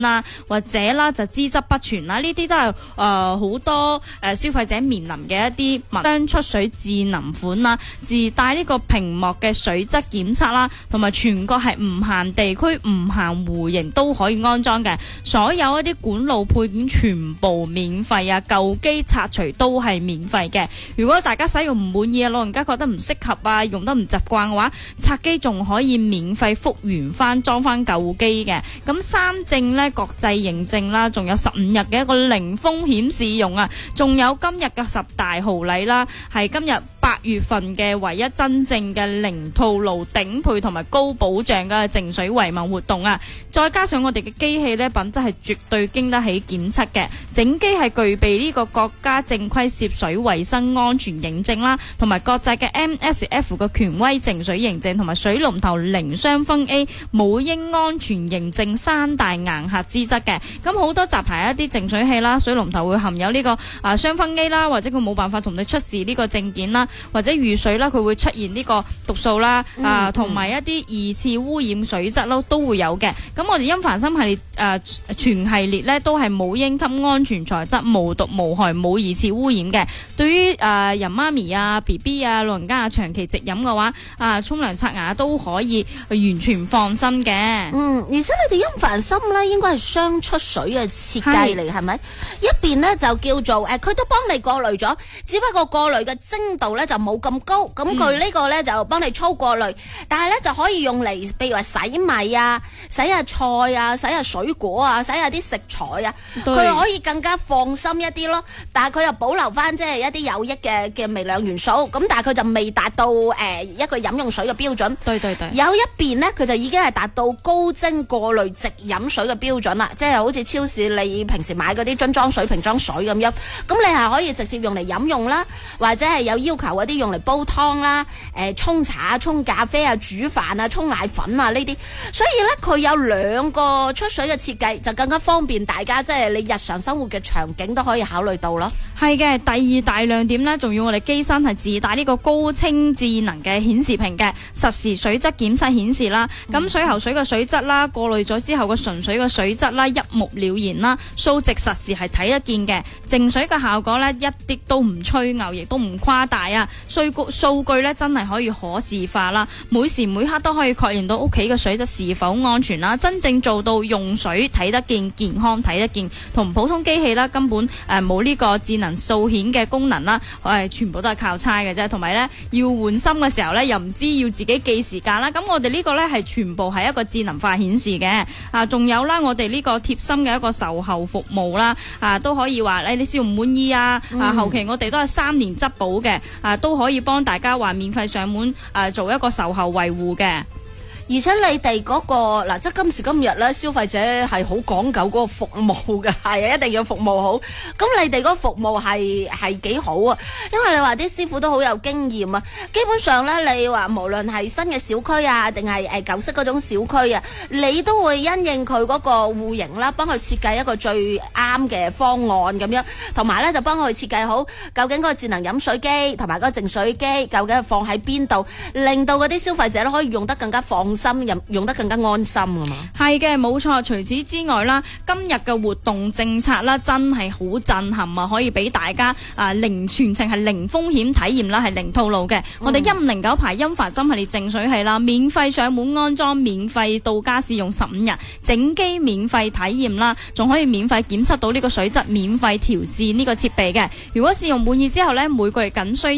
啦，或者啦就資質不全啦，呢啲都係好多消費者面臨嘅一啲雙出水智能款啦，自帶呢個屏幕嘅水質檢測啦，同埋全國係唔限地區、唔限戶型都可以安裝嘅，所有一啲管路配件全部免費啊，舊機拆除都係免費嘅。如果大家使用唔滿意啊，老人家覺得唔適合啊，用得唔習慣嘅話，拆機仲可以免費復原翻裝翻舊機嘅。咁三證呢，國際認證啦，仲有15日嘅一個零風險試用啊，仲有今日嘅10大豪禮啦，係今日8月份嘅唯一真正嘅零套路、頂配同埋高保障嘅淨水維民活動啊！再加上我哋嘅機器呢，品質係絕對經得起檢測嘅，整機係具備呢個國家正規涉水衛生安全認證啦，同埋國際嘅 MSF 嘅權威淨水認證，同埋水龍頭零雙酚 A 母嬰安全認證3大硬核資質嘅。咁好多雜牌一啲淨水器啦，水龍頭會含有呢個雙酚 A 啦，或者佢冇辦法同你出示呢個證件啦，或者遇水啦，佢會出現呢個毒素啦，同埋一啲疑似污染水質咯，都會有嘅。咁我哋因凡森系列全系列呢都係母嬰級安全材質，無毒無害，冇疑似污染嘅。對於人媽咪啊、BB 啊、老人家長期直飲嘅話，沖涼刷牙都可以完全放心嘅。 而且你哋因凡森呢應該係雙出水嘅設計嚟，係咪？一邊呢就叫做佢都幫你過濾咗，只不過過濾嘅精度呢就冇咁高，咁佢呢個呢就幫你粗過濾，但係呢就可以用嚟，譬如話洗米啊、洗下菜啊、洗下水果啊、洗下啲食材啊，佢可以更加放心一啲咯。但係佢又保留翻即係一啲有益嘅微量元素，咁但係佢就未達到一個飲用水嘅標準。 對， 有一邊呢，佢就已經係達到高精過濾直飲水嘅標準啦，即係好似超市你平時買嗰啲樽裝水、瓶裝水咁樣，咁你係可以直接用嚟飲用啦，或者係有要求嗰啲用嚟煲湯啦、沖茶、沖咖啡啊、煮飯啊、沖奶粉啊呢啲，所以呢，佢有2個出水嘅設計，就更加方便大家，即係你日常生活嘅場景都可以考慮到咯。 係嘅，第二大亮點呢，仲要我哋機身係自帶呢個高清智能嘅顯示屏嘅，實時水質檢測顯示啦。咁水喉水嘅水質啦，過濾咗之後嘅純水嘅水質啦，一目了然啦，數值實時係睇得見嘅。淨水嘅效果呢，一啲都唔吹牛，亦都唔誇大啊。數據呢，真係可以可視化啦，每時每刻都可以確認到屋企嘅水質是否安全啦，真正做到用水睇得見、健康睇得見，同普通機器啦根本冇呢個智能掃顯嘅功能啦，全部都係靠猜嘅啫。同埋呢，要換芯嘅時候呢，又唔知要自己記時間啦。咁我哋呢個呢，係全部係一個智能化顯示嘅。仲有啦，我哋呢個貼心嘅一個售後服務啦，都可以話你使用唔滿意後期我哋都係3年質保嘅，都可以幫大家話免費上門做一個售後維護嘅。 而且你哋嗰個嗱，即係今時今日咧，消費者係好講究嗰個服務嘅，係啊，一定要服務好。咁你哋嗰個服務係幾好啊？因為你話啲師傅都好有經驗啊。基本上咧，你話無論係新嘅小區啊，定係舊式嗰種小區啊，你都會因應佢嗰個戶型啦，幫佢設計一個最啱嘅方案咁樣，同埋咧就幫佢設計好究竟嗰個智能飲水機同埋嗰個淨水機究竟係放喺邊度，令到嗰啲消費者都可以用得更加放心，用得更加安心啊嘛。 係嘅，冇錯。除此之外啦，今日嘅活動政策啦，真係好震撼啊！可以俾大家全程係零風險體驗啦，係零套路嘅。我哋109牌因凡森系列淨水器啦，免費上門安裝，免費到家試用15日，整機免費體驗啦，仲可以免費檢測到呢個水質，免費調試呢個設備嘅。如果試用滿意之後呢，每個月僅需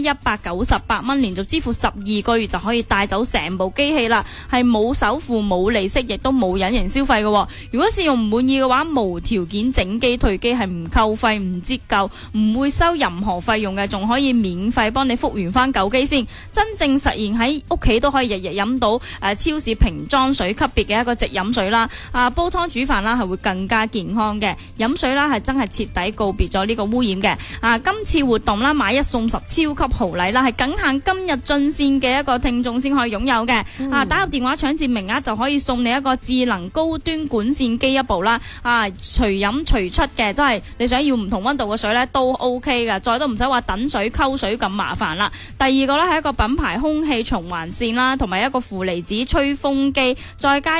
198蚊，連續支付12個月就可以帶走成部機器啦，係冇首付、冇利息，亦都冇隱形消費嘅。如果試用唔滿意嘅話，無條件整機退機，係唔扣費、唔折舊，唔會收任何費用嘅，仲可以免費幫你復原翻舊機先，真正實現喺屋企都可以日日飲到超市瓶裝水級別嘅一個直飲水啦。煲湯煮飯啦係會更加健康嘅，飲水啦係真係徹底告別咗呢個污染嘅。今次活動啦，買1送10超級豪禮啦，係僅限今日進線嘅一個聽眾先可以擁有嘅。打入電話搶佔名額就可以送你一個智能高端管線機一部啦。隨飲隨出嘅，都係你想要唔同溫度嘅水呢都 OK 嘅，再都唔使話等水溝水咁麻煩啦。第二個呢係一個品牌空氣循環扇啦，同埋一個負離子吹風機，再加